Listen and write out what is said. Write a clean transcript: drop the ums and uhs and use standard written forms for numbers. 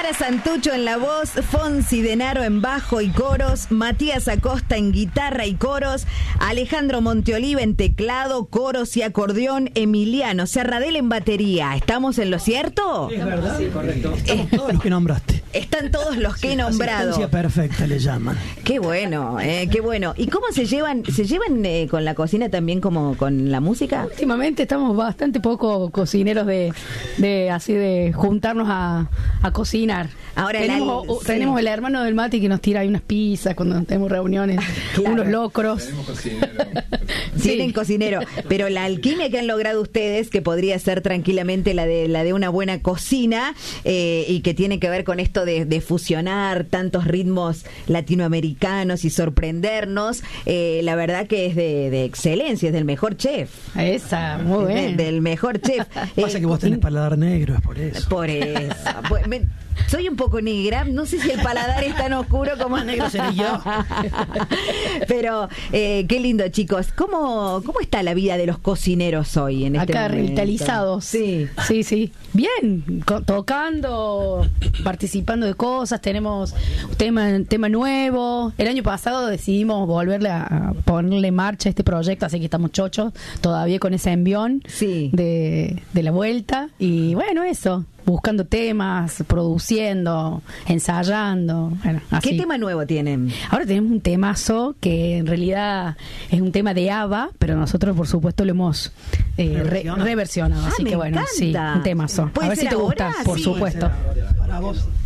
Sara Santucho en la voz, Fonsi Denaro en bajo y coros, Matías Acosta en guitarra y coros, Alejandro Monteoliva en teclado, coros y acordeón, Emiliano Serradel en batería. ¿Estamos en lo cierto? Es verdad, sí, correcto. Estamos todos los que nombraste. Están todos los que he nombrado. Asistencia perfecta le llaman. Qué bueno, qué bueno. ¿Y cómo se llevan? ¿Se llevan con la cocina también como con la música? Últimamente estamos bastante poco cocineros de así de juntarnos a cocinar. Ahora tenemos el hermano del Mati que nos tira ahí unas pizzas cuando tenemos reuniones, claro. Unos locros. Tenemos cocinero. Tienen cocinero, pero la alquimia que han logrado ustedes, que podría ser tranquilamente la de una buena cocina, y que tiene que ver con esto de fusionar tantos ritmos latinoamericanos y sorprendernos, la verdad que es de excelencia, es del mejor chef. Esa, muy bien. Del mejor chef. Pasa que vos tenés paladar negro, es por eso. Por eso. Soy un poco negra, no sé si el paladar es tan oscuro como negro seré yo. Pero qué lindo, chicos. ¿Cómo está la vida de los cocineros hoy en este acá momento? Revitalizados. Sí. Bien, tocando, participando de cosas, tenemos un tema nuevo. El año pasado decidimos volverle a ponerle marcha a este proyecto, así que estamos chochos todavía con ese envión de la vuelta. Y bueno, eso. Buscando temas, produciendo, ensayando. Bueno, así. ¿Qué tema nuevo tienen? Ahora tenemos un temazo que en realidad es un tema de ABBA, pero nosotros por supuesto lo hemos reversionado. Así que bueno, encanta. sí, un temazo. A ver si te gusta, por supuesto. Para vos.